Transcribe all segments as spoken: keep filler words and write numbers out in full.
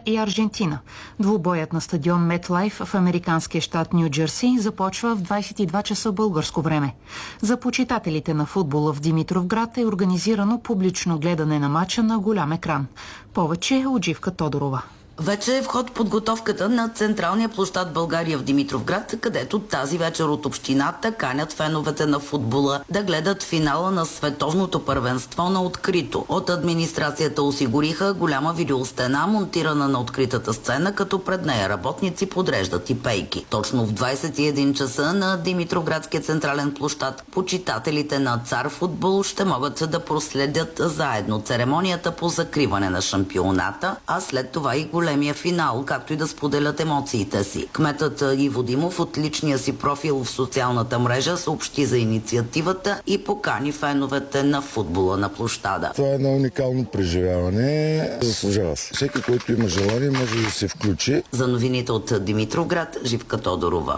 и Аржентина. Двубоят на стадион Метлайф в американския щат Ню Джерси започва в двадесет и два часа българско време. За почитателите на футбола в Димитровград е организирано публично гледане на мача на голям екран. Повече от Живка Тодорова. Вече е в ход подготовката на централния площад България в Димитровград, където тази вечер от общината канят феновете на футбола да гледат финала на световното първенство на открито. От администрацията осигуриха голяма видеостена, монтирана на откритата сцена, като пред нея работници подреждат и пейки. Точно в двадесет и един часа на Димитровградския централен площад почитателите на Цар футбол ще могат да проследят заедно церемонията по закриване на шампионата, а след това и големия финал, както и да споделят емоциите си. Кметът Иво Димов от личния си профил в социалната мрежа съобщи за инициативата и покани феновете на футбола на площада. Това е едно уникално преживяване. Заслужава се. Всеки, който има желание, може да се включи. За новините от Димитровград, Живка Тодорова.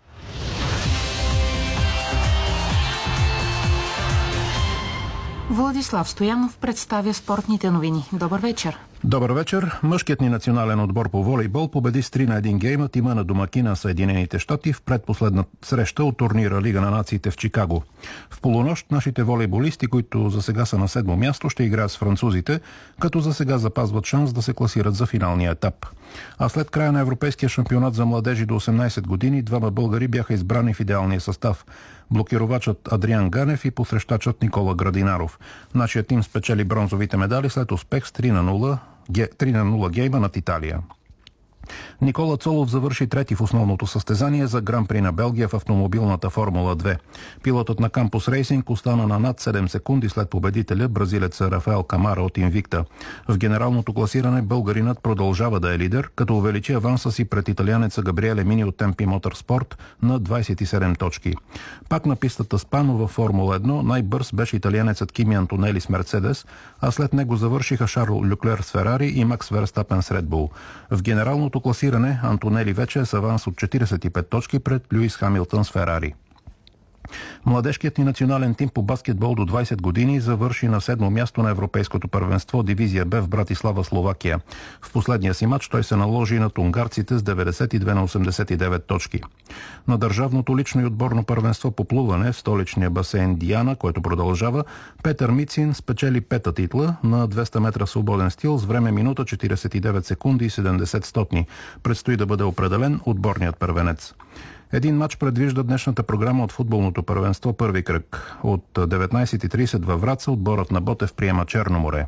Владислав Стоянов представя спортните новини. Добър вечер. Добър вечер. Мъжкият ни национален отбор по волейбол победи с три на един гейма тима на домакина Съединените щати в предпоследна среща от турнира Лига на нациите в Чикаго. В полунощ нашите волейболисти, които за сега са на седмо място, ще играят с французите, като за сега запазват шанс да се класират за финалния етап. А след края на Европейския шампионат за младежи до осемнадесет години, двама българи бяха избрани в идеалния състав. Блокировачът Адриан Ганев и посрещачът Никола Градинаров. Нашият тим спечели бронзовите медали след успех с три на нула гейма над Италия. Никола Цолов завърши трети в основното състезание за Гран-при на Белгия в автомобилната Формула две. Пилотът на Кампус Рейсинг остана на над седем секунди след победителя, бразилеца Рафаел Камара от Инвикта. В генералното класиране българинът продължава да е лидер, като увеличи аванса си пред италианеца Габриеле Мини от Темпи Моторспорт на двадесет и седем точки. Пак на пистата Спано във Формула едно най-бърз беше италианецът Кими Антонели с Мерцедес, а след него завършиха Шарл Люклер с Ферари и Макс Верстапен с Ред Бул. В генералното класиране Антонели вече е с аванс от четиридесет и пет точки пред Люис Хамилтън с Ферари. Младежкият ни национален тим по баскетбол до двадесет години завърши на седмо място на Европейското първенство дивизия Б в Братислава, Словакия. В последния си матч той се наложи над унгарците с деветдесет и две на осемдесет и девет точки. На държавното лично и отборно първенство по плуване в столичния басейн Диана, което продължава, Петър Мицин спечели пета титла на двеста метра свободен стил с време минута четиридесет и девет секунди и седемдесет стотни. Предстои да бъде определен отборният първенец. Един матч предвижда днешната програма от футболното първенство първи кръг. От деветнадесет и тридесет във Враца отборът на Ботев приема Черно море.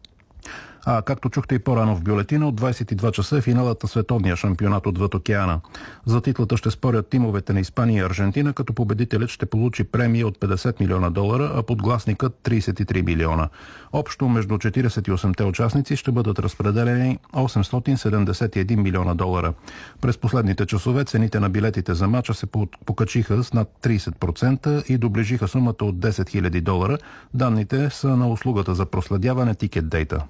А както чухте и по-рано в бюлетина, от двадесет и два часа е финалът на световния шампионат отвъд океана. За титлата ще спорят тимовете на Испания и Аржентина, като победителят ще получи премия от петдесет милиона долара, а подгласникът тридесет и три милиона. Общо между четиридесет и осемте участници ще бъдат разпределени осемстотин седемдесет и един милиона долара. През последните часове цените на билетите за мача се покачиха с над тридесет процента и доближиха сумата от десет хиляди долара. Данните са на услугата за проследяване Ticket Data.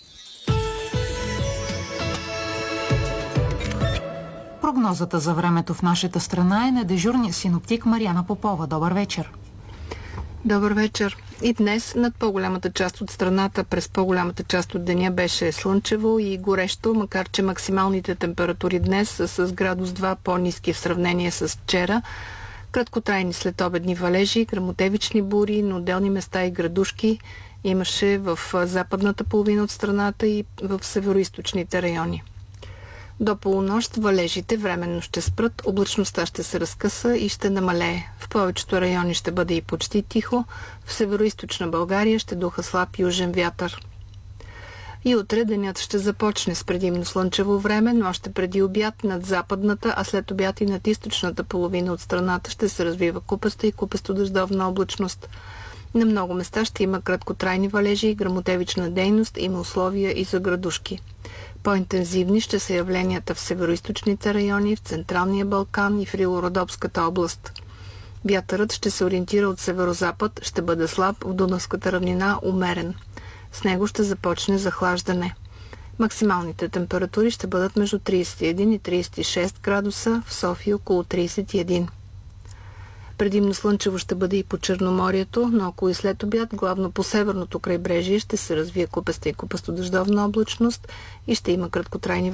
Прогнозата за времето в нашата страна е на дежурния синоптик Мариана Попова. Добър вечер. Добър вечер. И днес над по-голямата част от страната през по-голямата част от деня беше слънчево и горещо, макар че максималните температури днес са с градус два по-ниски в сравнение с вчера. Краткотрайни следобедни валежи, гръмотевични бури, на отделни места и градушки имаше в западната половина от страната и в североизточните райони. До полунощ валежите временно ще спрат, облачността ще се разкъса и ще намалее. В повечето райони ще бъде и почти тихо, в североизточна България ще духа слаб южен вятър. И утре денят ще започне с предимно слънчево време, но още преди обяд над западната, а след обяд и над източната половина от страната ще се развива купеста и купесто-дъждовна облачност. На много места ще има краткотрайни валежи и гръмотевична дейност, има условия и за градушки. По-интензивни ще са явленията в североизточните райони, в Централния Балкан и в Рило-Родопската област. Вятърът ще се ориентира от северозапад, ще бъде слаб, в Дунавската равнина умерен. С него ще започне захлаждане. Максималните температури ще бъдат между тридесет и един и тридесет и шест градуса, в София около тридесет и един. Предимно слънчево ще бъде и по Черноморието, но около и след обяд, главно по северното крайбрежие, ще се развие купеста и купесто-дъждовна облачност и ще има краткотрайни